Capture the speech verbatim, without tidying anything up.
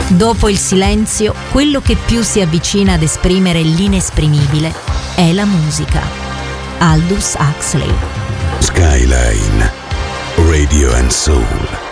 Dopo il silenzio, quello che più si avvicina ad esprimere l'inesprimibile è la musica. Aldous Huxley. Skyline, Radio and Soul.